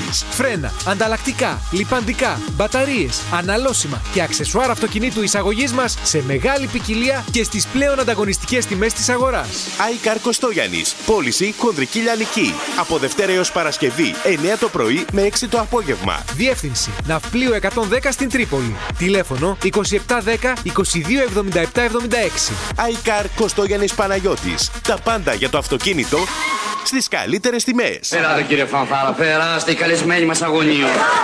Παναγιώτης. Φρένα, ανταλλακτικά, λιπαντικά, μπαταρίες, αναλώσιμα και αξεσουάρ αυτοκινήτου εισαγωγής μας σε μεγάλη ποικιλία και στις πλέον ανταγωνιστικές τιμές της αγοράς. iCar Κωστόγιαννης. Πώληση χονδρική λιανική. Από Δευτέρα έως Παρασκευή, 9 το πρωί με 6 το απόγευμα. Διεύθυνση Ναυπλίου 110 στην Τρίπολη. Τηλέφωνο 2710 227776. iCar Κωστόγιαννης Παναγιώτης. Τα πάντα για το αυτοκίνητο στις καλύτερες τιμές. Περάτε κύριε Φανφάρα, περάστε οι καλεσμένοι μας αγωνίων.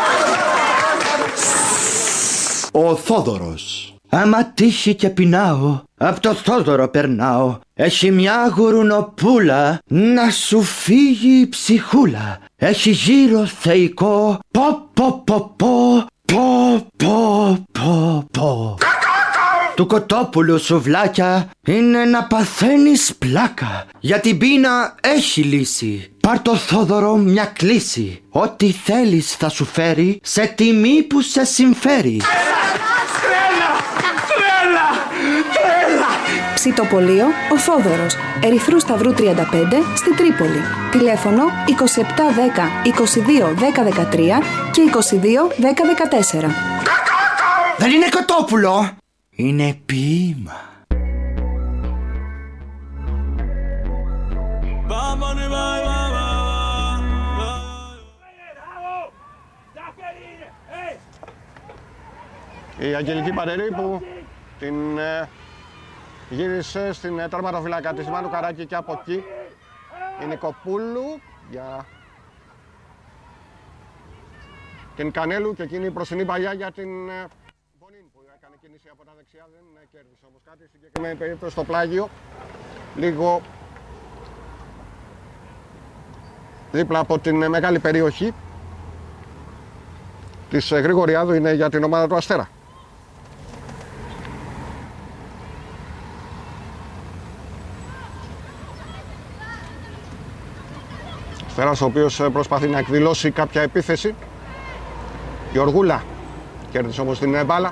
Ο Θόδωρος. Άμα τύχει και πεινάω, απ' το Θόδωρο περνάω. Έχει μια γουρουνοπούλα, να σου φύγει η ψυχούλα. Έχει γύρω θεϊκό, πω πω πω πω, πω πω πω πω. Του κοτόπουλου σουβλάκια είναι να παθαίνεις πλάκα. Για την πείνα έχει λύση. Πάρ' το Θόδωρο μια κλίση. Ό,τι θέλεις θα σου φέρει σε τιμή που σε συμφέρει. Ψητοπολείο Ο Θόδωρος, Ερυθρού Σταυρού 35 στην Τρίπολη. Τηλέφωνο 2710 22 10 13 και 22 10 14. Δεν είναι κοτόπουλο, είναι ποίημα. Η Αγγελική Πατερή που την γύρισε στην τερματοφύλακα της Μάνου Καράκη και από εκεί η Νικοπούλου για την Κανέλου και εκείνη η μπροστινή παλιά για την Μπονίν που έκανε κίνηση από τα δεξιά, δεν κέρδισε όμως κάτι. Στην συγκεκριμένη περίπτωση στο πλάγιο, λίγο δίπλα από την μεγάλη περιοχή της Γρηγοριάδου, είναι για την ομάδα του Αστέρα. Αστέρας ο οποίος προσπαθεί να εκδηλώσει κάποια επίθεση. Η Οργούλα κέρδισε όμως την μπάλα.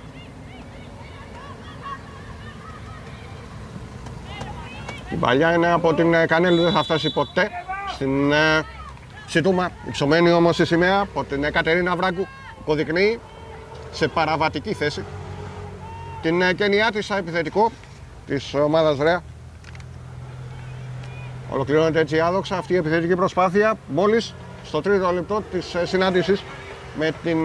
Η παλιά είναι από την Κανέλου, δεν θα φτάσει ποτέ στην Σιτούμα. Υψωμένη όμως η σημαία από την Κατερίνα Βράγκου, υποδεικνύει σε παραβατική θέση την κενιά της επιθετικό της ομάδας Ρέα. Ολοκληρώνεται έτσι άδοξα αυτή η επιθετική προσπάθεια μόλις στο τρίτο λεπτό της συνάντησης με την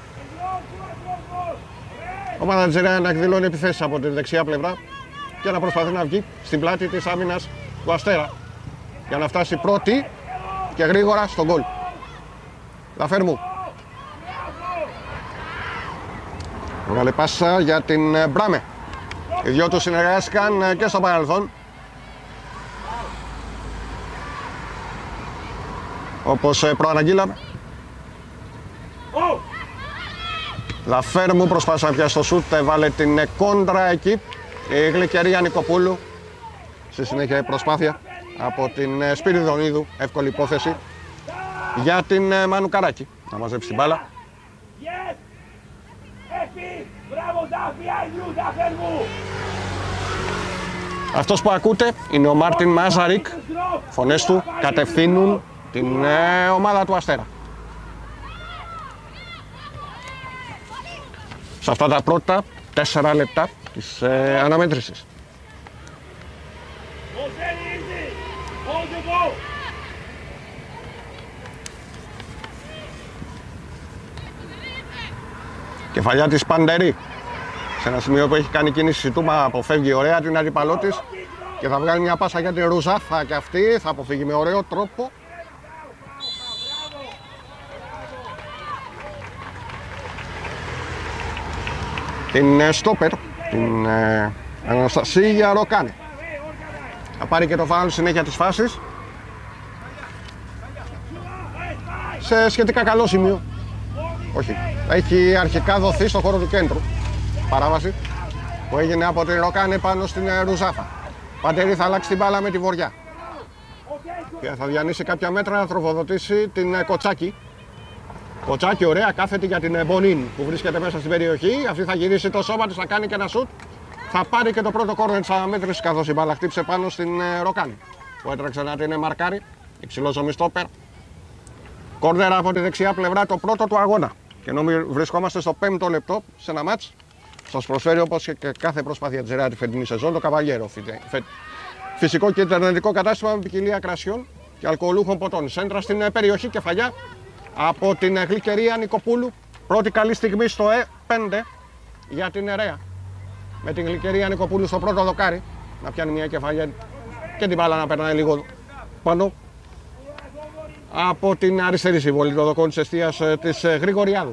ομάδα της Ρέα να εκδηλώνει επιθέσεις από τη δεξιά πλευρά και να προσπαθεί να βγει στην πλάτη της άμυνας του Αστέρα για να φτάσει πρώτη και γρήγορα στον γκολ. Λαφέρμου. Μεγάλη πάσα για την Μπράμε. Οι δυο τους συνεργάστηκαν και στο παρελθόν, όπως προαναγγείλαμε. Λαφέρμου προσπάθησε να πιάσει το σούτ, βάλε την κόντρα εκεί η Γλυκερία Νικοπούλου. Στη συνέχεια η προσπάθεια από την Σπυριδονίδου, εύκολη υπόθεση για την Μάνου Καράκη να μαζέψει την μπάλα. Αυτός που ακούτε είναι ο Μάρτιν Μάζαρικ. Φωνές του κατευθύνουν την ομάδα του Αστέρα. Σε αυτά τα πρώτα 4 λεπτά της αναμέτρησης. Κεφαλιά της Παντερή. Σε ένα σημείο που έχει κάνει κίνηση του, μα αποφεύγει ωραία την αντίπαλό της και θα βγάλει μια πάσα για την Ρουζάφα και αυτή θα αποφύγει με ωραίο τρόπο. Την στόπερ, την Αναστασία Ροκάνη. Θα πάρει και το φάουλ συνέχεια της φάσης. Σε σχετικά καλό σημείο. Όχι, έχει αρχικά δοθεί στο χώρο του κέντρου. Παράβαση που έγινε από την Ροκάνη πάνω στην Ρουζάφα. Παντερή θα αλλάξει την μπάλα με τη Βοριά. Και θα διανύσει κάποια μέτρα να τροφοδοτήσει την Κοτσάκη. Κοτσάκη ωραία, κάθετη για την Μπονίν που βρίσκεται μέσα στην περιοχή. Αυτή θα γυρίσει το σώμα της, θα κάνει και ένα σουτ. Θα πάρει και το πρώτο κόρνερ της αναμέτρησης καθώς η μπάλα χτύψε πάνω στην Ροκάνη που έτρεξε να την μαρκάρει. Υψηλός ο μιστόπερ. Κόρνερ από τη δεξιά πλευρά, το πρώτο του αγώνα. Και ενώ βρισκόμαστε στο 5ο λεπτό σε ένα μάτς, σας προσφέρει όπως και κάθε προσπάθεια της ΡΕΑ τη φετινή σεζόν το Καβαλιέρο. Φυσικό και ιντερνετικό κατάστημα με ποικιλία κρασιών και αλκοολούχων ποτών. Σέντρα στην περιοχή, κεφαλιά από την Γλυκερία Νικοπούλου. Πρώτη καλή στιγμή στο 5 για την ΡΕΑ. Με την Γλυκερία Νικοπούλου στο πρώτο δοκάρι να πιάνει μια κεφαλιά και την μπάλα να περνάει λίγο πάνω από την αριστερή συμβολή των δοκών της εστίας της Γρηγοριάδου.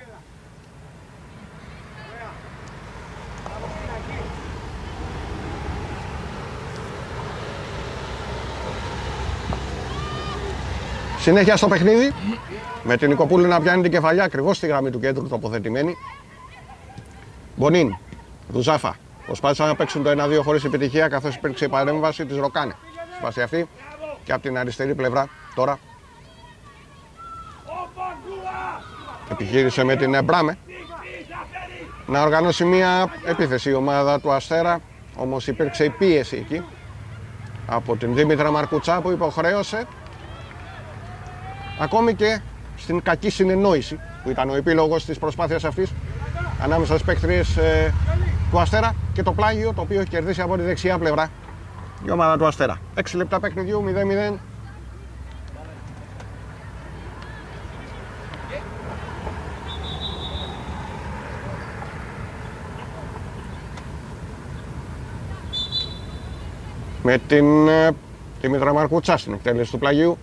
Συνέχεια στο παιχνίδι, με την Νικοπούλου να πιάνει την κεφαλιά ακριβώς στη γραμμή του κέντρου τοποθετημένη. Μπονίν, Ρουζάφα, προσπάθησαν να παίξουν το 1-2 χωρίς επιτυχία, καθώς υπήρξε η παρέμβαση της Ροκάνε στη φάση αυτή. Και από την αριστερή πλευρά τώρα επιχείρησε με την Μπράμε να οργανώσει μια επίθεση η ομάδα του Αστέρα, όμως υπήρξε η πίεση εκεί από την Δήμητρα Μαρκουτσά που υποχρέωσε, ακόμη και στην κακή συνεννόηση που ήταν ο επίλογος της προσπάθειας αυτής ανάμεσα στις παίκτριες του Αστέρα και το πλάγιο, το οποίο έχει κερδίσει από τη δεξιά πλευρά η ομάδα του Αστέρα. 6 λεπτά παιχνιδιού, 0-0. Με την Δήμητρα Μαρκουτσά στην εκτέλεση του πλαγίου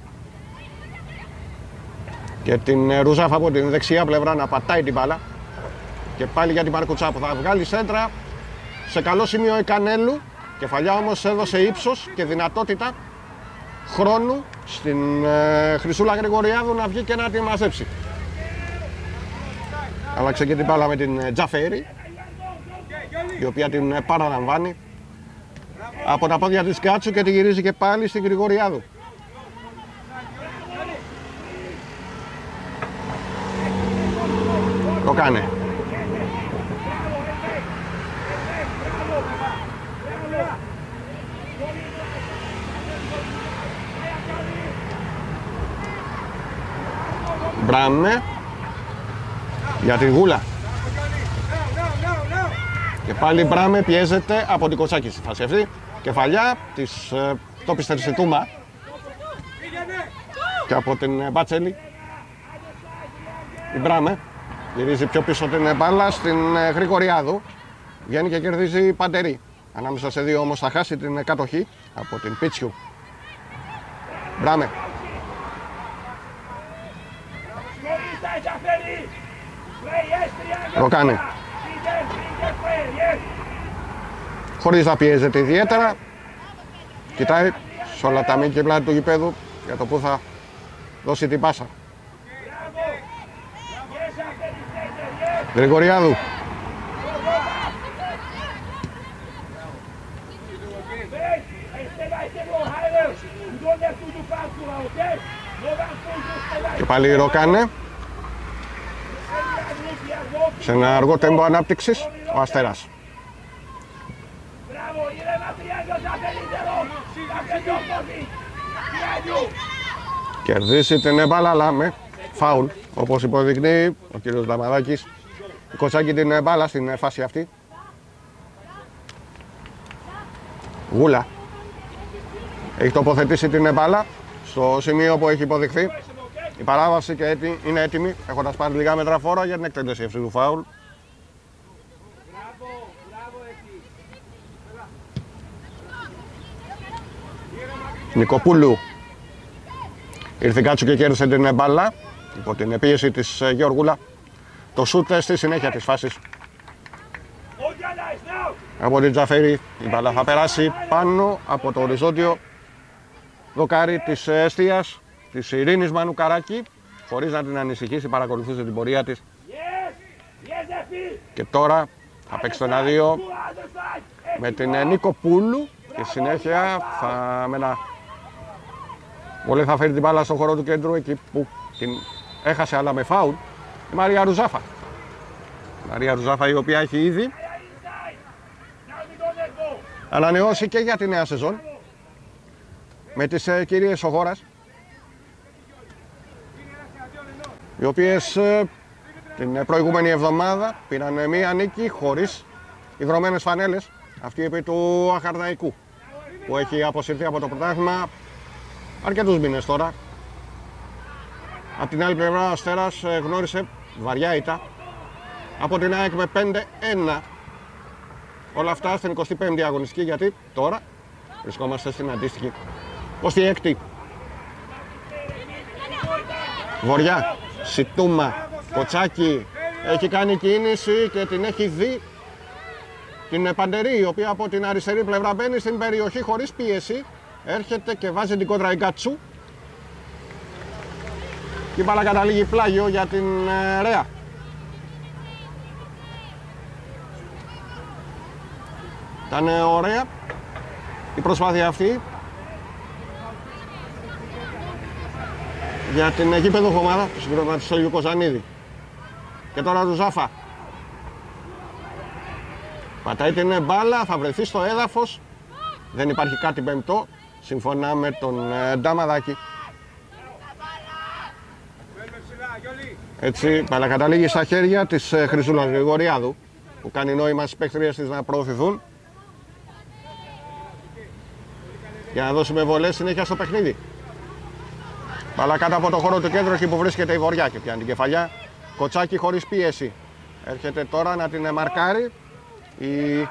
και την Ρουζάφα από την δεξιά πλευρά να πατάει την μπάλα και πάλι για την Μαρκουτσά που θα βγάλει σέντρα σε καλό σημείο η Κανέλου. Κεφαλιά όμως έδωσε ύψος και δυνατότητα χρόνου στην Χρυσούλα Γρηγοριάδου να βγει και να τη μαζέψει. Άλλαξε και την μπάλα με την Τζαφέρη, η οποία την παραλαμβάνει από τα πόδια της Κάτσου και τη γυρίζει και πάλι στην Γρηγοριάδου. Το κάνει. Μπράμε για τη Γούλα. Και πάλι Μπράμε πιέζεται από την Κοτσάκη στη φάση αυτή. Κεφαλιά της το Πιστερισιτούμα και από την Μπάτσελη. Η Μπράμε γυρίζει πιο πίσω την μπάλα στην Γρηγοριάδου. Βγαίνει και κερδίζει Παντερή. Ανάμεσα σε δύο όμως θα χάσει την κατοχή από την Πίτσιου. Μπράμε. Το κάνει. Χωρίς να πιέζεται ιδιαίτερα. Κοιτάει σε όλα τα μήκη πλάτη του γηπέδου για το που θα δώσει την πάσα. Γρηγοριάδου. Και πάλι η Ροκάνε. Σε ένα αργό τέμπο ανάπτυξης ο Αστέρας. Κερδίσει την μπάλα αλλά με φάουλ, όπως υποδεικνύει ο κύριος Δαμαδάκης. Η Κοτσάκη την μπάλα στην φάση αυτή. Γούλα έχει τοποθετήσει την μπάλα στο σημείο που έχει υποδειχθεί. Η παράβαση και είναι έτοιμη, έχοντας πάρει λίγα μέτρα φόρα για την εκτέλεση αυτού του φάουλ. Νικοπούλου ήρθε η Κάτσου και κέρδισε την μπάλα υπό την πίεση της Γεωργούλα. Το σούτ στη συνέχεια της φάσης από την Τζαφέρη. Η μπάλα θα περάσει πάνω από το οριζόντιο δοκάρι της εστίας της Ειρήνης Μανουκαράκη, χωρίς να την ανησυχήσει, παρακολουθούσε την πορεία της. Και τώρα θα παίξει το 1-2 με την Νικοπούλου και συνέχεια με ένα βολέ θα φέρει την μπάλα στον χώρο του κέντρου, εκεί που την έχασε αλλά με φάουλ, η Μαρία Ρουζάφα. Η Μαρία Ρουζάφα, η οποία έχει ήδη ανανεώσει και για τη νέα σεζόν με τις κυρίες Οχώρας. οι οποίες την προηγούμενη εβδομάδα πήραν μία νίκη χωρίς ιδρωμένες φανέλες, αυτή επί του Αχαρναϊκού, που έχει αποσυρθεί από το πρωτάθλημα αρκετούς μήνες τώρα. Από την άλλη πλευρά ο Αστέρας γνώρισε βαριά ήττα από την ΑΕΚ με 5-1. Όλα αυτά στην 25η αγωνιστική, γιατί τώρα βρισκόμαστε στην αντίστοιχη 26η. Βοριά, Σιτούμα, Κοτσάκη έχει κάνει κίνηση και την έχει δει την Παντερή, η οποία από την αριστερή πλευρά μπαίνει στην περιοχή χωρίς πίεση. Έρχεται και βάζει την κόντρα η Γκάτσου. Και η μπάλα καταλήγει πλάγιο για την Ρέα. Ήταν ωραία η προσπάθεια αυτή για την γήπεδο ομάδα του συγκρότημα του Στέλιου Κοζανίδη. Και τώρα Ρουζάφα πατάει την μπάλα, θα βρεθεί στο έδαφος. Δεν υπάρχει κάτι πεμπτό, σύμφωνα με τον Νταμαδάκη. Έτσι, μπάλα καταλήγει στα χέρια της Χρυσούλας Γρηγοριάδου, που κάνει νόημα στις παίκτριες της να προωθηθούν για να δώσουμε βολές συνέχεια στο παιχνίδι. Μπάλα κάτω από το χώρο του κέντρου, εκεί που βρίσκεται η Βοριά και πιάνει την κεφαλιά. Κοτσάκη χωρίς πίεση. Έρχεται τώρα να την μαρκάρει η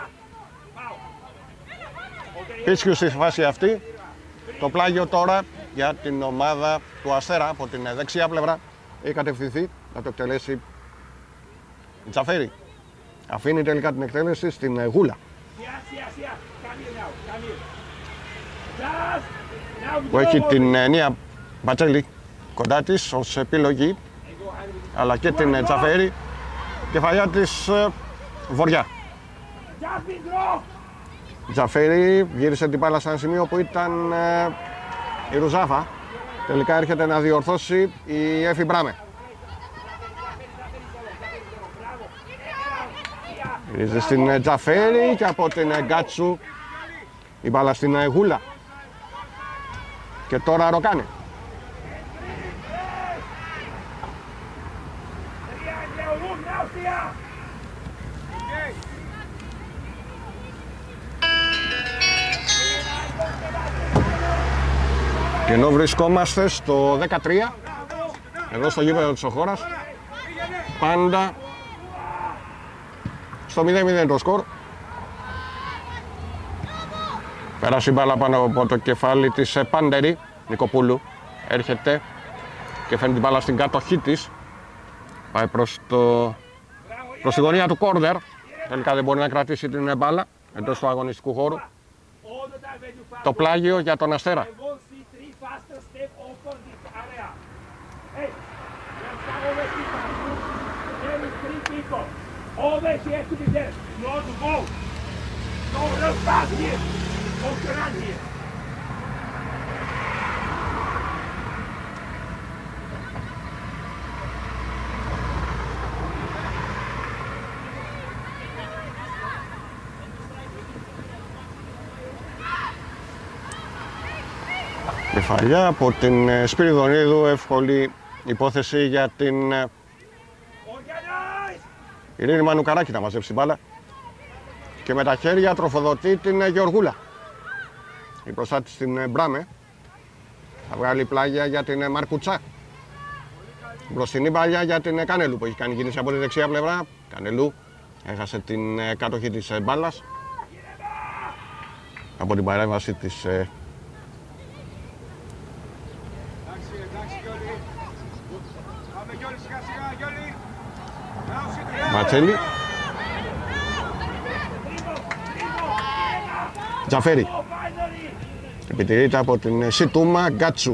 Πίτσιου στη φάση αυτή. Το πλάγιο τώρα για την ομάδα του Αστέρα από την δεξιά πλευρά έχει κατευθυνθεί να το εκτελέσει η Τζαφέρη. Αφήνει τελικά την εκτέλεση στην Γούλα, που έχει την Νία Μπατσέλη κοντά της ως επιλογή, αλλά και την Τζαφέρη, κεφαλιά της Βοριά. Τζαφέρη γύρισε την μπάλα σε ένα σημείο που ήταν η Ρουζάφα. Τελικά έρχεται να διορθώσει η Έφη Μπράμε. Γυρίζει στην Τζαφέρη και από την Γκάτσου η μπάλα στην Γούλα. Και τώρα Ροκάνε. Και ενώ βρισκόμαστε στο 13, εδώ στο γήπεδο της Οχώρας, πάντα στο 0-0 το σκορ. Πέρασε η μπάλα πάνω από το κεφάλι της Πάντερη, Νικοπούλου. Έρχεται και φέρνει την μπάλα στην κατοχή της. Πάει προς τη γωνία του κόρνερ. Τελικά δεν μπορεί να κρατήσει την μπάλα εντός του αγωνιστικού χώρου. Το πλάγιο για τον Αστέρα. Κεφαλιά από την Σπυριδονίδου, εύκολη υπόθεση για την Ειρήνη Μανουκαράκη να μαζέψει μπάλα και με τα χέρια τροφοδοτεί την Γεωργούλα. Η προστάτη στην Μπράμε θα βγάλει πλάγια για την Μαρκουτσά. Μπροστινή μπάλια για την Κανελού που έχει κάνει κίνηση από τη δεξιά πλευρά. Κανελού έχασε την κατοχή της μπάλας από την παρέμβαση της Ματσέλη. Τζαφέρη. Επιτηρείται από την Σιτούμα Γκάτσου.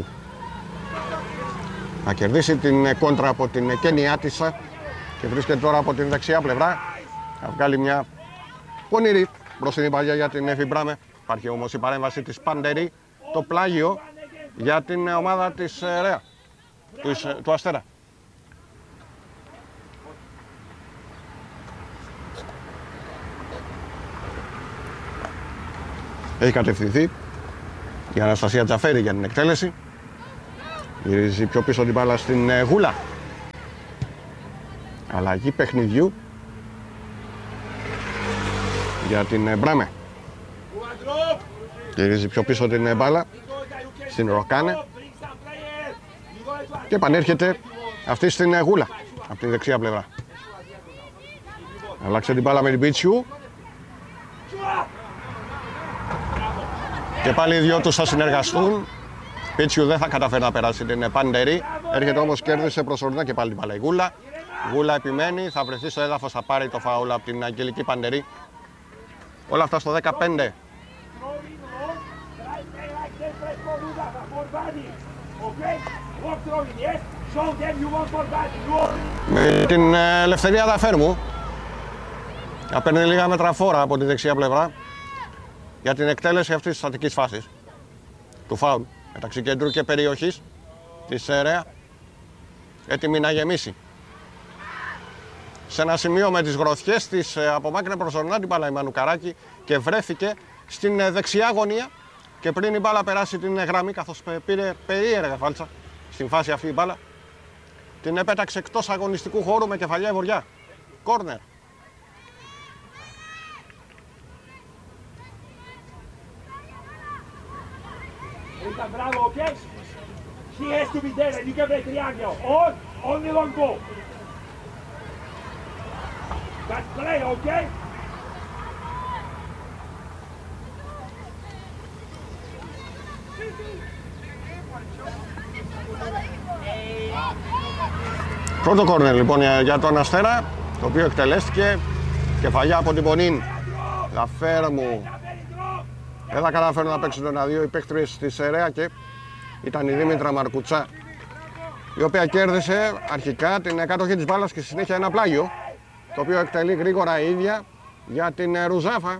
Θα κερδίσει την κόντρα από την Κενιάτισσα και βρίσκεται τώρα από την δεξιά πλευρά. Θα βγάλει μια πονηρή μπροστινή παλιά για την Έφη Μπράμε. Υπάρχει όμως η παρέμβαση της Πάντερη. Το πλάγιο για την ομάδα της Ρέα, του Αστέρα. Έχει κατευθυνθεί η Αναστασία Τζαφέρη για την εκτέλεση. Γυρίζει πιο πίσω την μπάλα στην Γούλα. Αλλαγή παιχνιδιού για την Μπράμε. Γυρίζει πιο πίσω την μπάλα στην Ροκάνε και επανέρχεται αυτή στην Γούλα από την δεξιά πλευρά. Αλλάξε την μπάλα με την Πίτσιου και πάλι οι δυο τους θα συνεργαστούν. Πίτσιου δεν θα καταφέρει να περάσει την Παντερή, έρχεται όμως, κέρδισε προσωρινά και πάλι την μπάλα η Γούλα. Γούλα επιμένει, θα βρεθεί στο έδαφος, θα πάρει το φάουλ από την Αγγελική Παντερή. Όλα αυτά στο 15. Με την Ελευθερία Δαφέρμου να παίρνει λίγα μέτρα φόρα από τη δεξιά πλευρά για την εκτέλεση αυτής της στατικής φάσης του φάουλ μεταξύ κέντρου και περιοχής της ΡΕΑ, έτοιμη να γεμίσει. Σε ένα σημείο με τις γροθιές της απομάκρυνε προσωρινά την μπάλα η Μανουκαράκη και βρέθηκε στην δεξιά γωνία και πριν η μπάλα περάσει την γραμμή, καθώς πήρε περίεργα φάλτσα στην φάση αυτή η μπάλα, την επέταξε εκτός αγωνιστικού χώρου με κεφαλιά η Βοριά. Κόρνερ. Bravo, okay? She has to be there and you can play triangle. On, only one goal. That's play, okay? Πρώτο κόρνερ λοιπόν για τον Αστέρα, το οποίο εκτελέστηκε κεφαλιά από την Πονίν. Δαφέρμου. Δεν θα καταφέρουν να παίξουν τον αδείο οι παίκτριες της ΕΡΕΑ και ήταν η Δήμητρα Μαρκουτσά, η οποία κέρδισε αρχικά την κατοχή της μπάλας και στη συνέχεια ένα πλάγιο, το οποίο εκτελεί γρήγορα η ίδια για την Ρουζάφα,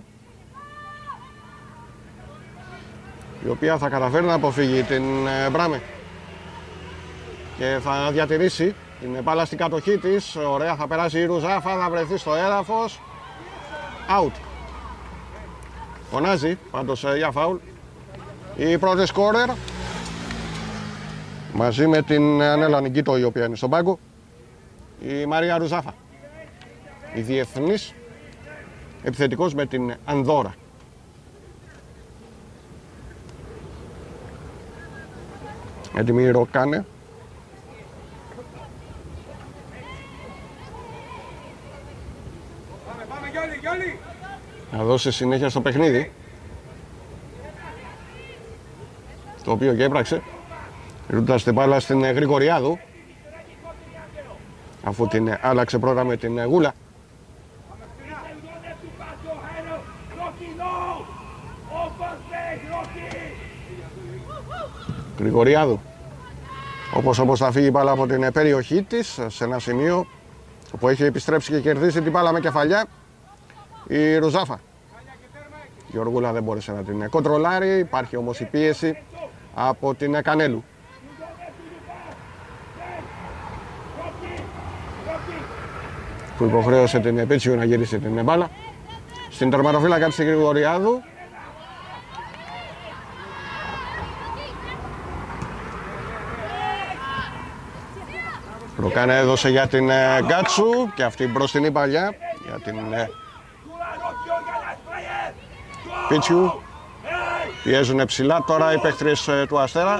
η οποία θα καταφέρει να αποφύγει την Μπράμε και θα διατηρήσει την μπάλα στην κατοχή της. Ωραία, θα περάσει η Ρουζάφα, θα βρεθεί στο έδαφος. Out. Φωνάζει πάντως για φάουλ η πρώτη σκόρερ μαζί με την Ανέλα Νικήτο, η οποία είναι στον πάγκο, η Μαρία Ρουζάφα, η διεθνής επιθετικός με την Ανδόρα. Έτοιμη η Ροκάνε. Να δώσει συνέχεια στο παιχνίδι, το οποίο και έπραξε, ρωτάς την μπάλα στην Γρηγοριάδου, αφού την άλλαξε πρώτα με την Γούλα. Γρηγοριάδου, όπως θα φύγει η μπάλα από την περιοχή της, σε ένα σημείο όπου έχει επιστρέψει και κερδίσει την μπάλα με κεφαλιά η Ρουζάφα. Η Γιωργούλα δεν μπόρεσε να την κοντρολάρει, υπάρχει όμως η πίεση από την Κανέλου, που υποχρέωσε την Πίτσιου να γυρίσει την μπάλα στην τερματοφύλακα της Γρηγοριάδου. Ροκάνε έδωσε για την Γκάτσου και αυτή μπροστινή παλιά για την Πίτσιου. Πιέζουν ψηλά τώρα οι παίκτριες του Αστέρα.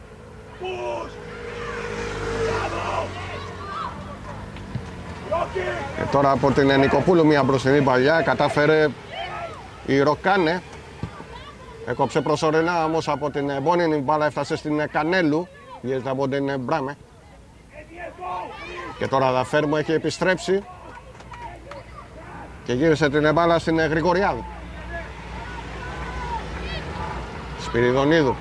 Και τώρα από την Νικοπούλου μια μπροστινή παλιά κατάφερε η Ροκάνε. Έκοψε προσωρινά όμως από την Μπόνιν, η μπάλα έφτασε στην Κανέλου, βγαίνεται από την Μπράμε. Και τώρα Δαφέρμου έχει επιστρέψει και γύρισε την μπάλα στην Γρηγοριάδου. Σπυριδονίδου.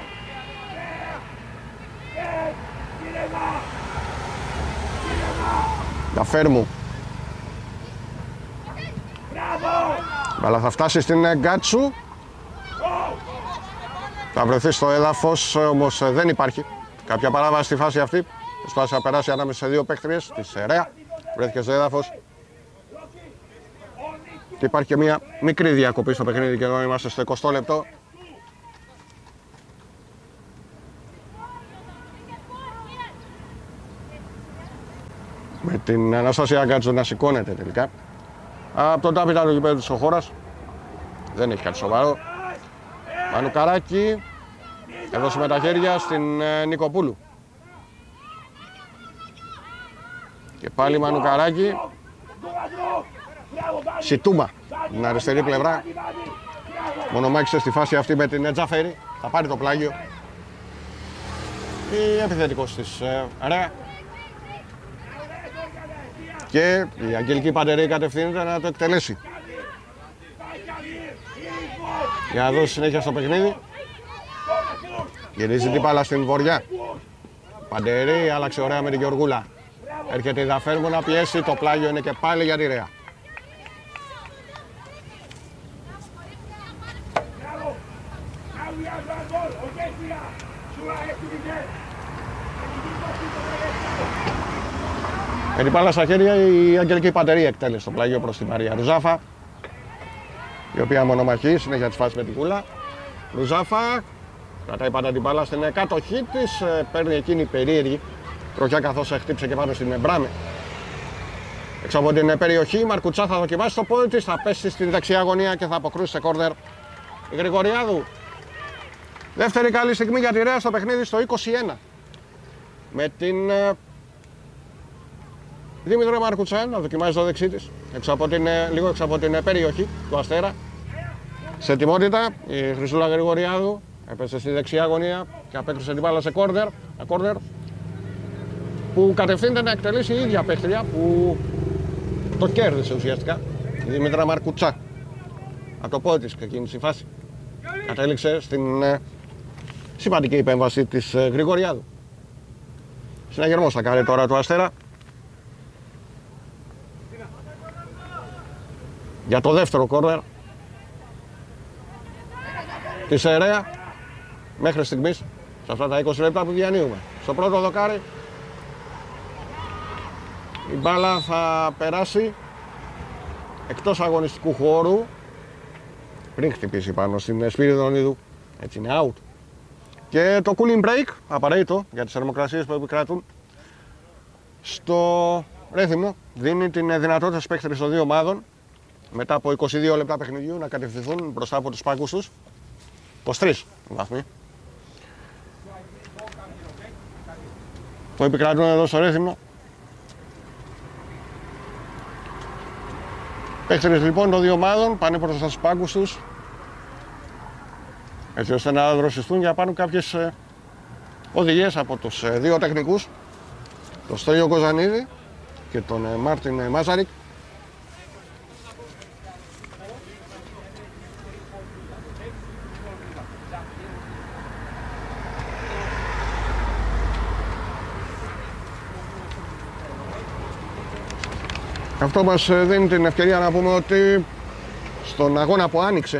Δαφέρμου. Αλλά θα φτάσει στην Γκάτσου. Θα βρεθεί στο έδαφος, όμως δεν υπάρχει κάποια παράβαση στη φάση αυτή. Προσπάθησε να περάσει ανάμεσα σε δύο παίκτριες της ΡΕΑ. Βρέθηκε στο έδαφος. Και υπάρχει και μια μικρή διακοπή στο παιχνίδι και εδώ είμαστε στο 20 λεπτό. Με την Αναστασία Γκάτζο να σηκώνεται τελικά. Από τον τάπητα του γηπέδου της ο Χώρας. Δεν έχει κάτι σοβαρό. Μανουκαράκη. Έδωσε με τα χέρια στην Νικοπούλου. Και πάλι Μανουκαράκη. Σιτούμα την αριστερή πλευρά. Μονομάχησε στη φάση αυτή με την Τζαφέρη. Θα πάρει το πλάγιο. Η επιθετικός της Ρέα. Και η Αγγελική Παντερή κατευθύνεται να το εκτελέσει. Για να δώσει συνέχεια στο παιχνίδι. Γυρίζει την μπάλα στην βοριά. Παντερή άλλαξε ωραία με την Γεωργούλα. Έρχεται η Δαφέρμου να πιέσει. Το πλάγιο είναι και πάλι για τη Ρέα. Με την μπάλα στα χέρια η Αγγελική Παντερή εκτέλεσε το πλάγιο προς την Μαρία Ρουζάφα, η οποία μονομαχεί συνέχεια της φάσης με την κούλα. Ρουζάφα κρατάει πάντα την μπάλα στην κατοχή της, παίρνει εκείνη η περίεργη τροχιά καθώς χτύψε και πάνω στην Μπράμε. Έξω από την περιοχή η Μαρκουτσά θα δοκιμάσει το πόδι της, θα πέσει στην δεξιά γωνία και θα αποκρούσει σε κόρνερ η Γρηγοριάδου. Δεύτερη καλή στιγμή για τη Ρέα στο παιχνίδι στο 21. Με την Δήμητρα Μαρκουτσά να δοκιμάζει το δεξί της, λίγο έξω από την περιοχή του Αστέρα. Σε ετοιμότητα η Χρυσούλα Γρηγοριάδου έπεσε στη δεξιά γωνία και απέκρουσε την μπάλα σε κόρνερ. Ένα κόρνερ που κατευθύνεται να εκτελήσει η ίδια παίχτρια που το κέρδισε ουσιαστικά. Η Δήμητρα Μαρκουτσά. Από το πόδι της ξεκίνησε η φάση. Κατέληξε στην σημαντική επέμβαση της Γρηγοριάδου. Συναγερμός θα κάνει τώρα του Αστέρα. Για το δεύτερο κόρνερ της Ρέα μέχρι στιγμής, σε αυτά τα 20 λεπτά που διανύουμε. Στο πρώτο δοκάρι η μπάλα θα περάσει εκτός αγωνιστικού χώρου πριν χτυπήσει πάνω στην Σπύριδονίδου. Έτσι είναι out. Και το cooling break απαραίτητο για τις θερμοκρασίες που επικρατούν στο Ρέθυμνο δίνει την δυνατότητα στους παίκτες των δύο ομάδων μετά από 22 λεπτά παιχνιδιού να κατευθυνθούν μπροστά από τους πάγκους τους. 23 βαθμοί που επικρατούν εδώ στο Ρέθυμνο. Παίκτες λοιπόν των δύο ομάδων πάνε μπροστά στους πάγκους τους έτσι ώστε να δροσιστούν για να πάρουν κάποιες οδηγίες από τους δύο τεχνικούς, τον Στέλιο Κοζανίδη και τον Μάρτιν Μάζαρικ. Αυτό μας δίνει την ευκαιρία να πούμε ότι στον αγώνα που άνοιξε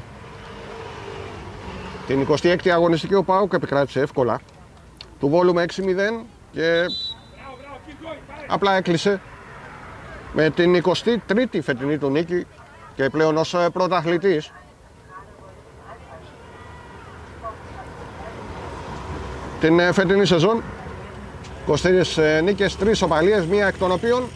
την 26η αγωνιστική ο ΠΑΟΚ επικράτησε εύκολα. Του Βόλου 6-0 και απλά έκλεισε με την 23η φετινή του νίκη και πλέον ως πρωταθλητής. Την φετινή σεζόν 23 νίκες, 3 ισοπαλίες, μία εκ των οποίων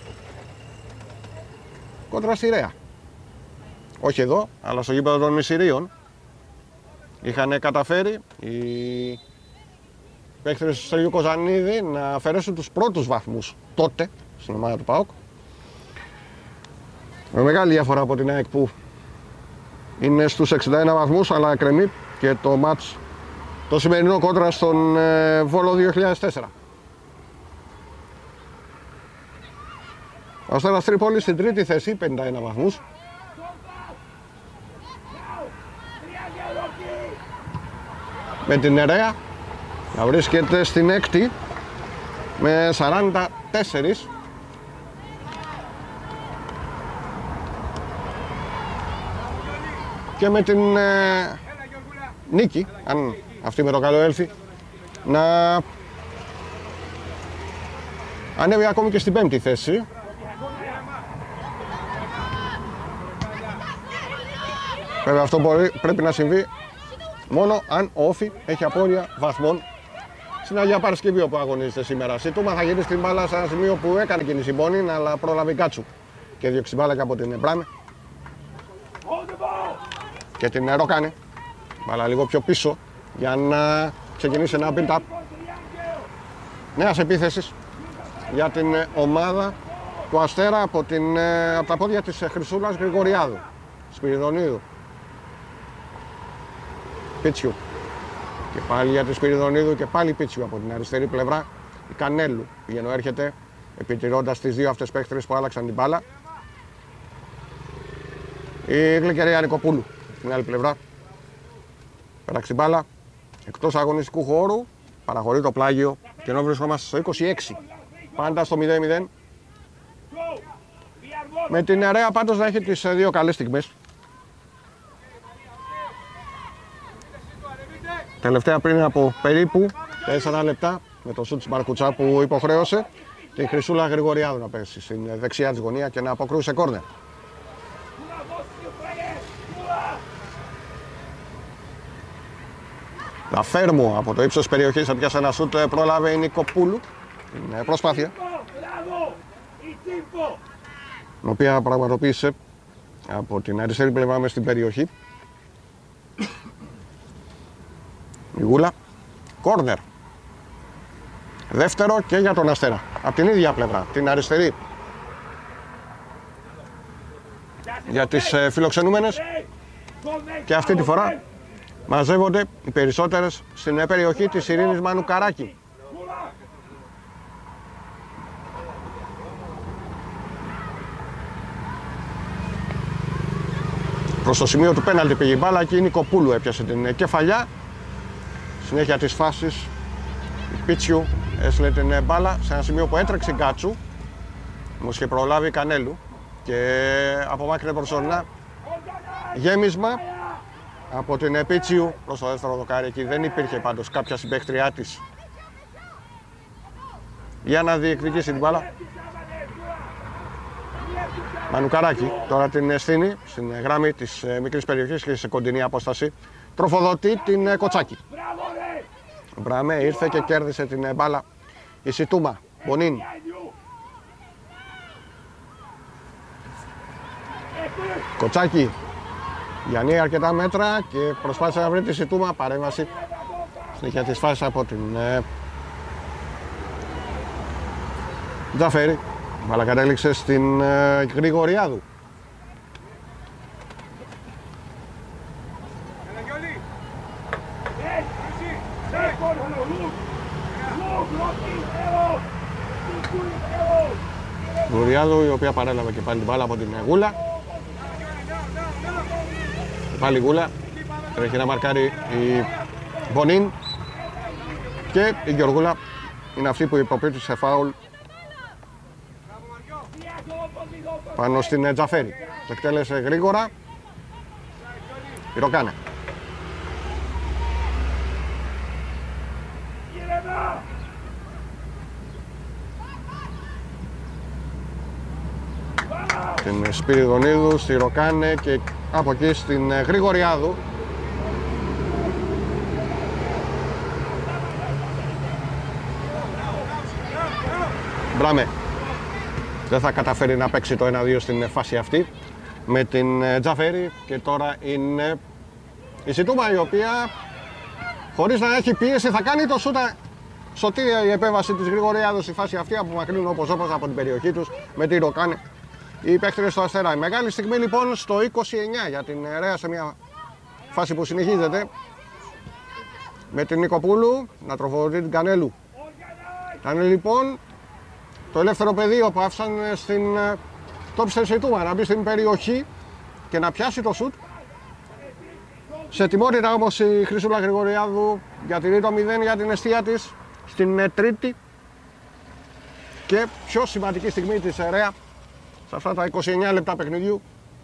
κόντρα στη Ρέα. Όχι εδώ, αλλά στο γήπεδο των Μισηρίων. Είχαν καταφέρει οι παίκτες του Στέλιου Κοζανίδη να αφαιρέσουν τους πρώτους βαθμούς τότε στην ομάδα του ΠΑΟΚ. Με μεγάλη διαφορά από την ΑΕΚ που είναι στους 61 βαθμούς, αλλά εκκρεμεί και το μάτς το σημερινό κόντρα στον Βόλο 2004. Ο Αστέρας Τρίπολης στην τρίτη θέση, 51 βαθμούς. Με την Ρέα να βρίσκεται στην έκτη με 44. Και με την νίκη, αν αυτή με το καλό έλθει, να ανέβει ακόμη και στην πέμπτη θέση. Βέβαια αυτό πρέπει να συμβεί μόνο αν ο Όφι έχει απώλεια βαθμών στην Αγία Παρασκευή όπου αγωνίζεται σήμερα. Σιτούμα θα γυρίσει την μπάλα σε ένα σημείο που έκανε κίνηση Μπονίν, αλλά πρόλαβε Γκάτσου και διώξει την μπάλα και από την Μπράμε. Και την Ροκάνε. Μπάλα λίγο πιο πίσω για να ξεκινήσει ένα build-up νέας επίθεσης για την ομάδα του Αστέρα από τα πόδια της Χρυσούλας Γρηγοριάδου, Σπυριδονίδου, Πίτσιου. Και πάλι για τη Σπυριδονίδου και πάλι Πίτσιου από την αριστερή πλευρά. Η Κανέλου πηγαίνω έρχεται επιτηρώντας τις δύο αυτές παίκτρες που άλλαξαν την μπάλα. Η Γλυκερία Νικοπούλου στην άλλη πλευρά. Πέταξε την μπάλα εκτός αγωνιστικού χώρου. Παραχωρεί το πλάγιο και ενώ βρισκόμαστε στο 26. Πάντα στο 0-0. Με την Ρέα πάντως να έχει τις δύο καλές στιγμές. Τελευταία πριν από περίπου 4 λεπτά με το σουτ της Μαρκουτσά που υποχρέωσε την Χρυσούλα Γρηγοριάδου να πέσει στην δεξιά της γωνία και να αποκρούσει κόρνερ. Λαφέρμου από το ύψος της περιοχής θα πιάσει ένα σουτ, πρόλαβε η Νικοπούλου την προσπάθεια, την οποία πραγματοποίησε από την αριστερή πλευρά μες στην περιοχή. Η Γούλα, κόρνερ. Δεύτερο και για τον Αστέρα. Από την ίδια πλευρά, την αριστερή. Για τις φιλοξενούμενες. Και αυτή τη φορά μαζεύονται οι περισσότερες στην περιοχή της Ειρήνης Μανουκαράκη. Προς το σημείο του πέναλτι πήγε η μπάλα και η Νικοπούλου έπιασε την κεφαλιά. Συνέχεια της φάσης η Πίτσιου έστειλε την μπάλα σε ένα σημείο που έτρεξε Γκάτσου. Όμως είχε προλάβει Κανέλου και απομάκρυνε προσωρινά γέμισμα από την Πίτσιου προς το δεύτερο δοκάρι. Εκεί δεν υπήρχε πάντως κάποια συμπαίκτριά της για να διεκδικήσει την μπάλα. Μανουκαράκη τώρα την στείνει στην γραμμή της μικρής περιοχής και σε κοντινή απόσταση. Τροφοδοτεί την Κοτσάκη. Ο Μπράμε ήρθε και κέρδισε την μπάλα. Η Σιτούμα, Μπονίν. Κοτσάκη διανύει αρκετά μέτρα και προσπάθησε να βρει τη Σιτούμα. Παρέμβαση συνέχεια της φάσης από την Τζαφέρη. Αλλά κατέληξε στην Γρηγοριάδου. Γρηγοριάδου, η οποία παρέλαβε και πάλι την μπάλα από την Γούλα. Πάλι Γούλα. Τρέχει να μαρκάρει η Μπονίν. Και η Γεωργούλα είναι αυτή που υποπίπτει σε φάουλ πάνω στην Τζαφέρη. Το εκτέλεσε γρήγορα η Ροκάνε. Την Σπυριδονίδου, στη Ροκάνε και από εκεί στην Γρηγοριάδου. Μπράμε. Δεν θα καταφέρει να παίξει το 1-2 στην φάση αυτή με την Τζαφέρη και τώρα είναι η Σιτούμα, η οποία χωρίς να έχει πίεση θα κάνει το σούτα. Σωτήρια η επέμβαση της Γρηγοριάδου στη φάση αυτή, απομακρύνουν όπως από την περιοχή τους με τη Ροκάνε οι παίκτες στο Αστέρα. Η μεγάλη στιγμή λοιπόν στο 29 για την Ρέα σε μια φάση που συνεχίζεται με την Νικοπούλου να τροφοδοτεί την Κανέλου. Ήταν λοιπόν το ελεύθερο πεδίο που άφησαν στην τόψη της Σιτούμα να μπει στην περιοχή και να πιάσει το σουτ. Σε ετοιμότητα όμως η Χρυσούλα Γρηγοριάδου διατηρεί το 0 για την εστία της στην τρίτη και πιο σημαντική στιγμή της Ρέα σε αυτά τα 29 λεπτά παιχνιδιού.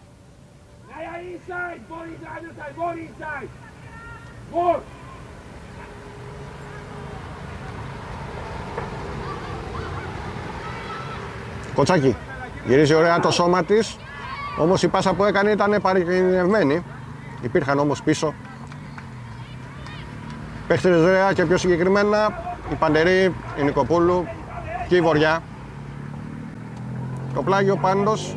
Κοτσάκη γυρίζει ωραία το σώμα της, όμως η πάσα που έκανε ήταν παρικινδυνευμένη. Υπήρχαν όμως πίσω παίχτες Ρέα και πιο συγκεκριμένα η Παντερή, η Νικοπούλου και η Βοριά. Το πλάγιο πάντως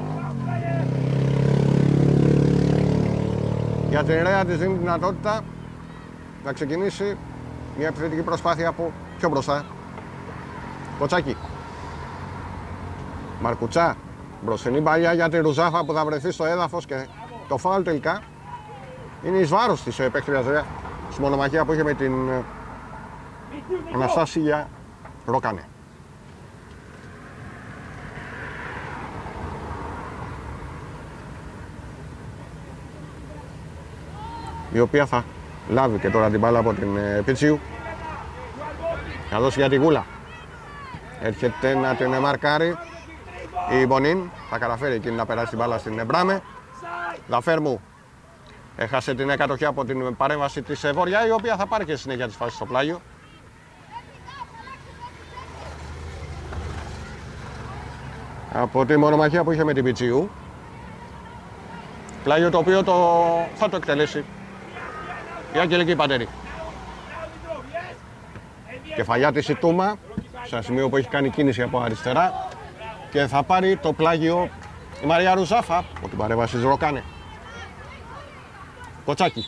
για την Ρέα της δίνει δυνατότητα να ξεκινήσει μια επιθετική προσπάθεια από πιο μπροστά. Κοτσάκι. Μαρκουτσά. Μπροστινή παλιά για τη Ρουζάφα που θα βρεθεί στο έδαφος και το φάουλ τελικά είναι εις βάρος της παίκτριας Ρέα στη μονομαχία που είχε με την Αναστάσια Ροκάνε. Η οποία θα λάβει και τώρα την μπάλα από την Πιτσίου. Θα δώσει για τη Γούλα. Έρχεται να την μαρκάρει η Μπονίν. Θα καταφέρει εκείνη να περάσει την μπάλα στην Μπράμε. Δαφέρμου έχασε την κατοχή από την παρέμβαση της Βόρεια, η οποία θα πάρει και συνέχεια της φάσης στο πλάγιο. Από τη μονομαχία που είχε με την Πιτσίου. Πλάγιο το οποίο θα το εκτελέσει η Αγγελική Παντέρη. Κεφαλιά της η Τούμα, σε ένα σημείο που έχει κάνει κίνηση από αριστερά, και θα πάρει το πλάγιο η Μαρία Ρουζάφα από την παρέμβαση της Ροκάνε. Κοτσάκι.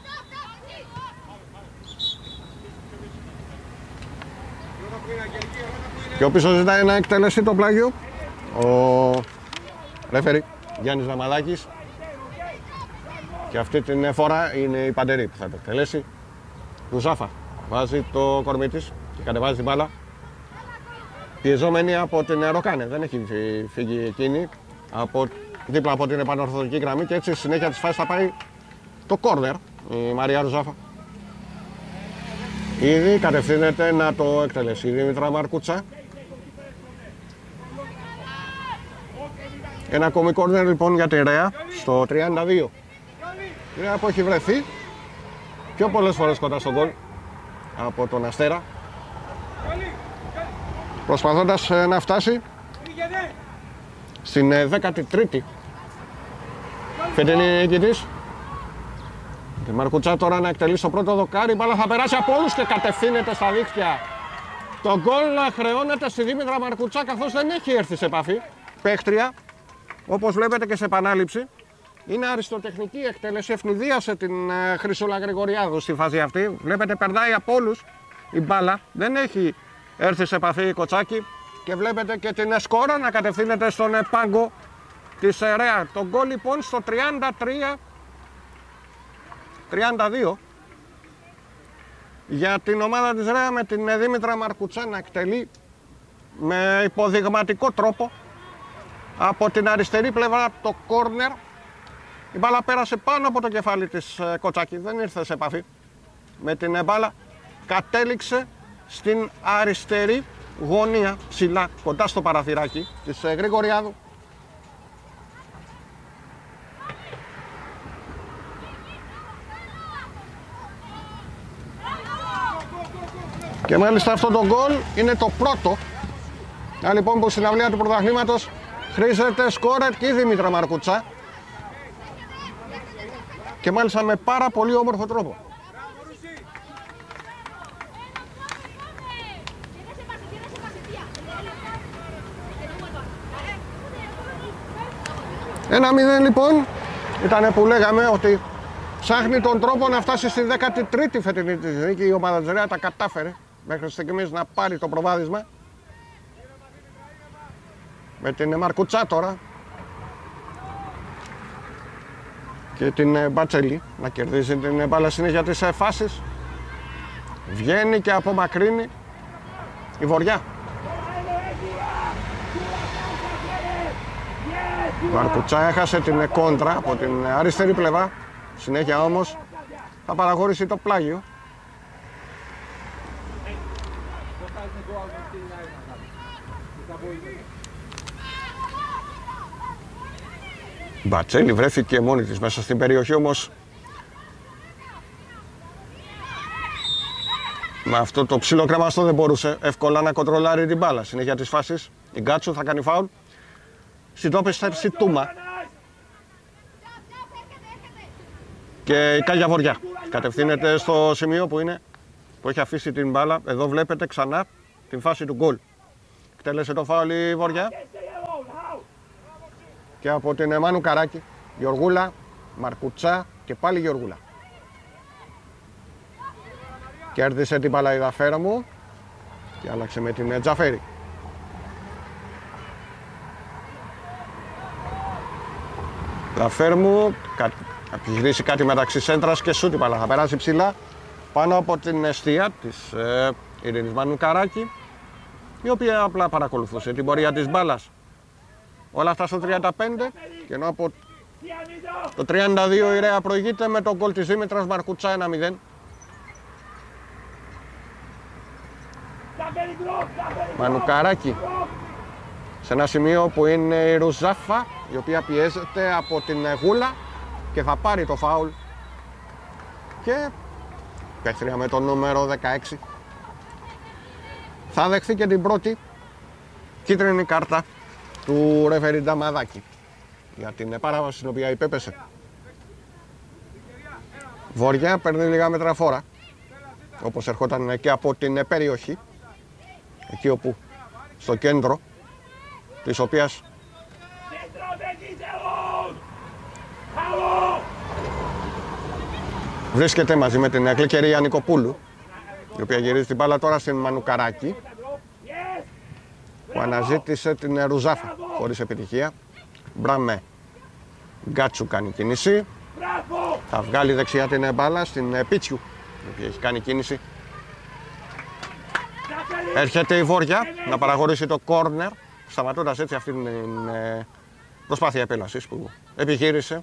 Και ο πίσω ζητάει να εκτελέσει το πλάγιο ο ρέφερι Γιάννης Ναμαλάκης. Και αυτή την φορά είναι η Παντερή που θα το εκτελέσει. Ρουζάφα βάζει το κορμί της και κατεβάζει την μπάλα. Πιεζόμενη από την Ροκάνε, δεν έχει φύγει εκείνη δίπλα από την επανορθωτική γραμμή και έτσι συνέχεια της φάσης θα πάει το κόρνερ η Μαρία Ρουζάφα. Ήδη κατευθύνεται να το εκτελέσει η Δήμητρα Μαρκούτσα. Ένα ακόμη κόρνερ λοιπόν για τη Ρέα στο 32. Η Ρέα που έχει βρεθεί πιο πολλές φορές κοντά στον γκολ από τον Αστέρα, προσπαθώντας να φτάσει στην 13η φετινή νίκη της. Τη Μαρκουτσά τώρα να εκτελεί στο πρώτο δοκάρι, η μπάλα θα περάσει από όλους και κατευθύνεται στα δίχτυα. Το γκολ χρεώνεται στη Δήμητρα Μαρκουτσά, καθώς δεν έχει έρθει σε επαφή παίχτρια, όπως βλέπετε και σε επανάληψη. Είναι αριστοτεχνική εκτέλεση, ευνηδίασε την Χρυσούλα Γρηγοριάδου στη φάση αυτή. Βλέπετε περνάει από όλους η μπάλα, δεν έχει έρθει σε επαφή η Κοτσάκη και βλέπετε και την σκόρα να κατευθύνεται στον πάγκο της Ρέα. Το γκολ λοιπόν στο 33-32 για την ομάδα της Ρέα, με την Δήμητρα Μαρκουτσά να εκτελεί με υποδειγματικό τρόπο από την αριστερή πλευρά το κόρνερ. Η μπάλα πέρασε πάνω από το κεφάλι της Κοτσάκη, δεν ήρθε σε επαφή με την μπάλα, κατέληξε στην αριστερή γωνία ψηλά κοντά στο παραθυράκι της Γρηγοριάδου. Και μάλιστα αυτό το γκολ είναι το πρώτο λοιπόν που στην αυλία του πρωταθλήματος χρήζεται σκόρερ και η Δήμητρα Μαρκουτσά, και μάλιστα με πάρα πολύ όμορφο τρόπο. Ένα 0 λοιπόν ήταν που λέγαμε ότι ψάχνει τον τρόπο να φτάσει στη 13η φετινή της νίκη. Η ομάδα της Ρέα τα κατάφερε μέχρι στιγμής να πάρει το προβάδισμα με την Μαρκουτσά τώρα και την Μπατσέλη να κερδίζει την μπάλα συνέχεια της φάσης. Βγαίνει και απομακρύνει η Βοριά. Η Μαρκουτσά έχασε την κόντρα από την αριστερή πλευρά. Συνέχεια όμως θα παραχωρήσει το πλάγιο. Η Μπατσέλη βρέθηκε μόνη της μέσα στην περιοχή, όμως με αυτό το ψηλό κρεμαστό δεν μπορούσε εύκολα να κοντρολάρει την μπάλα. Συνέχεια της φάσης η Γκάτσου θα κάνει φάουλ. Στην τόπιστερση Τούμα και η Κάγια Βοριά κατευθύνεται στο σημείο που που έχει αφήσει την μπάλα. Εδώ βλέπετε ξανά την φάση του γκολ. Εκτέλεσε το φάουλ η Βόρεια. Και από την Μάνου Καράκη, Γεωργούλα, Μαρκουτσά και πάλι Γεωργούλα. Κέρδισε την μπάλα η Δαφέρμου και άλλαξε με την Τζαφέρη. Δαφέρμου, θα επιχειρήσει κάτι μεταξύ σέντρας και σούτ η μπάλα. Θα περάσει ψηλά πάνω από την εστία της Ειρήνης Μάνου Καράκη, η οποία απλά παρακολουθούσε την πορεία της μπάλας. Όλα αυτά στο 35 και ενώ από το 32 η Ρέα προηγείται με τον γκολ της Δήμητρας Μαρκουτσά 1-0. Μανουκαράκη σε ένα σημείο που είναι η Ρουζάφα, η οποία πιέζεται από την Γούλα και θα πάρει το φάουλ και παίχτρια με το νούμερο 16 θα δεχθεί και την πρώτη κίτρινη κάρτα του ρεφερή Νταμαδάκη για την παράβαση στην οποία υπέπεσε. Βόρεια παίρνει λίγα μέτρα φόρα, όπως ερχόταν και από την περιοχή, εκεί όπου στο κέντρο της οποίας βρίσκεται μαζί με την Γλυκερία Νικοπούλου, η οποία γυρίζει την μπάλα τώρα στην Μανουκαράκη, που αναζήτησε την Ρουζάφα χωρίς επιτυχία. Μπράμε Γκάτσου κάνει κίνηση, θα βγάλει δεξιά την μπάλα στην Πίτσιου, η οποία έχει κάνει κίνηση. Έρχεται η Βόρεια να παραχωρήσει το κόρνερ, σταματώντας έτσι αυτή την προσπάθεια επέλασης που επιχείρησε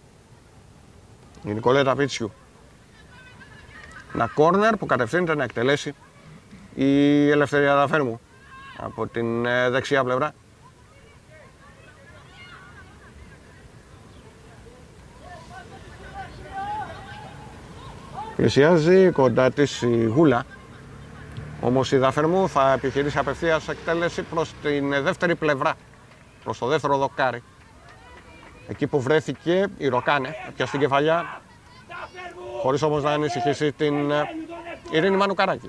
η Νικολέτα Πίτσιου. Ένα κόρνερ που κατευθύνεται να εκτελέσει η Ελευθερία Δαφέρμου από την δεξιά πλευρά. Πλησιάζει κοντά της η Γούλα, όμως η Δαφέρμου θα επιχειρήσει απευθείας εκτέλεση προς την δεύτερη πλευρά, προς το δεύτερο δοκάρι, εκεί που βρέθηκε η Ροκάνε, πια στην κεφαλιά, χωρίς όμως να ανησυχήσει την Ειρήνη Μανουκαράκη.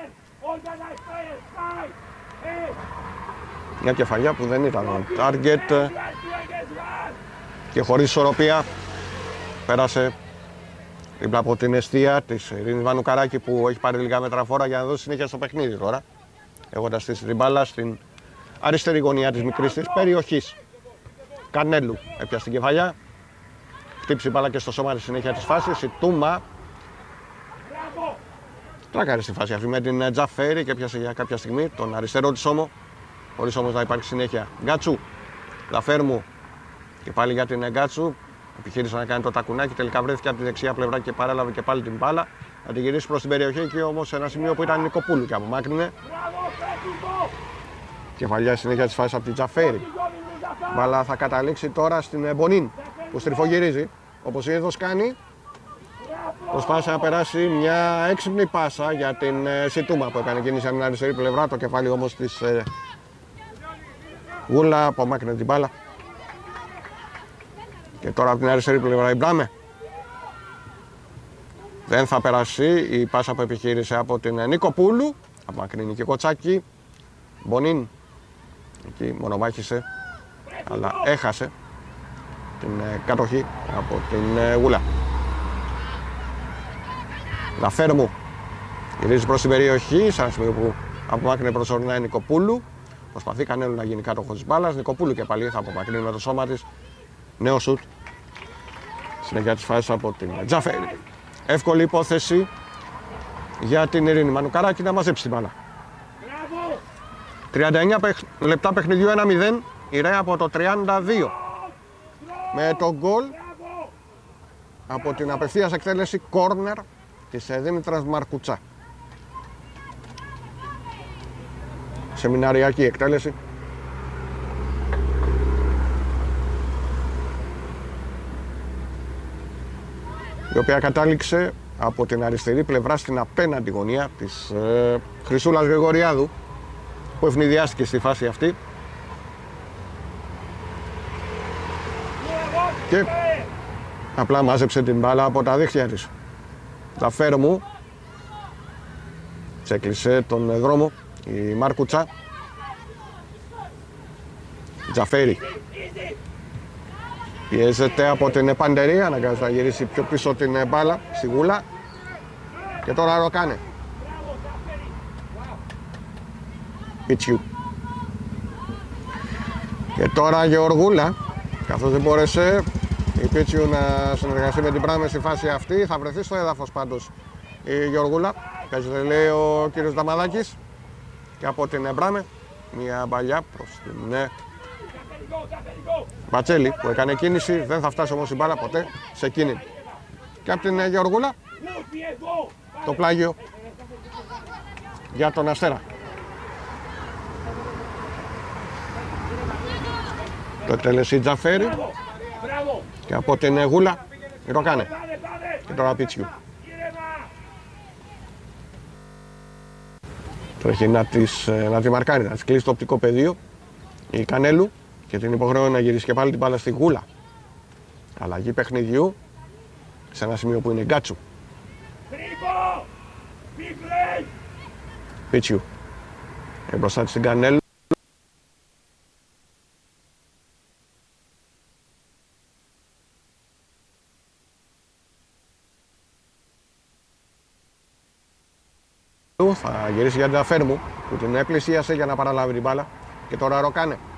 Μια κεφαλιά που δεν ήταν target και χωρίς ισορροπία πέρασε δίπλα από την εστία της Ειρήνης Μανουκαράκη, που έχει πάρει λίγα μέτρα φόρα για να δώσει συνέχεια στο παιχνίδι τώρα, έχοντας στήσει την μπάλα στην αριστερή γωνία της μικρής της περιοχής. Κανέλου έπιασε την κεφαλιά, χτύψει η μπάλα και στο σώμα της συνέχεια της φάσης. Η Τούμα τράκαρε στη φάση αυτή με την Τζαφέρη και έπιασε για κάποια στιγμή τον αριστερό της ώμο, χωρίς όμως να υπάρχει συνέχεια. Γκάτσου, Δαφέρμου και πάλι για την Γκάτσου. Επιχείρησε να κάνει το τακουνάκι, τελικά βρέθηκε από τη δεξιά πλευρά και παρέλαβε και πάλι την μπάλα. Να τη γυρίσει προς την περιοχή και όμως σε ένα σημείο που ήταν Νικοπούλου και απομάκρυνε. Κεφαλιά συνέχεια της φάσης από την Τζαφέρη. Μπάλα θα καταλήξει τώρα στην Μπονίν που στριφογυρίζει όπως είδος κάνει. Προσπάθησε να περάσει μια έξυπνη πάσα για την Σιτούμα που έκανε κίνηση από την αριστερή πλευρά. Το κεφάλι όμως της Γούλα απομάκρυνε την μπάλα. Και τώρα από την αριστερή πλευρά η Μπράμε. Δεν θα περάσει η πάσα που επιχείρησε από την Νικοπούλου. Απομακρύνει και Κοτσάκη. Μπονίν εκεί μονομάχησε, αλλά έχασε την κατοχή από την Γούλα. Δαφέρμου γυρίζει προς την περιοχή, σε ένα σημείο που απομάκρυνε προσωρινά η Νικοπούλου. Προσπαθεί Κανέλου να γίνει κάτοχος της μπάλας. Νικοπούλου και πάλι θα απομακρύνει με το σώμα της. Νέο σουτ. Συνέχεια της φάσης από την Τζαφέρη. Εύκολη υπόθεση για την Ειρήνη Μανουκαράκη να μαζέψει την μπάλα. 39 λεπτά παιχνιδιού 1-0. Η Ρέα από το 32 με το γκολ από την απευθείας εκτέλεση κόρνερ της Δήμητρας Μαρκουτσά. Σεμιναριακή εκτέλεση. Η οποία κατάληξε από την αριστερή πλευρά στην απέναντι γωνία της Χρυσούλας Γρηγοριάδου, που ευνηδιάστηκε στη φάση αυτή και απλά μάζεψε την μπάλα από τα δίχτυα της. Δαφέρμου Έτσι έκλεισε τον δρόμο η Μάρκουτσα. Τζαφέρη. Πιέζεται από την Παντερή, αναγκάζεται να γυρίσει πιο πίσω την μπάλα στη Γούλα. Και τώρα Ροκάνε. Πιτσιού. Και τώρα Γεωργούλα, καθώς δεν μπόρεσε η Πιτσιού να συνεργαστεί με την Μπράμε στη φάση αυτή, θα βρεθεί στο έδαφος πάντως η Γεωργούλα. Παίζεται, λέει ο κύριος Δαμαδάκης. Και από την Μπράμε μια μπαλιά προς την Μπατσέλη που έκανε κίνηση, δεν θα φτάσει όμως η μπάλα ποτέ σε εκείνη. Και από την Γεωργούλα το πλάγιο για τον Αστέρα. Το εκτέλεση Τζαφέρη και από την Γούλα η Ροκάνε. Και τώρα Πιτσιού. Τρέχει να τη μαρκάρει, να της κλείσει το οπτικό πεδίο η Κανέλου και την υποχρεώνει να γυρίσει και πάλι την μπάλα στη Γούλα. Αλλαγή παιχνιδιού σε ένα σημείο που είναι Γκάτσου. Πιτσιού. Μπροστά της την Κανέλου. Θα γυρίσει για την Τζαφέρμου που την πλησίασε για να παραλάβει την μπάλα. Και τώρα Ροκάνε.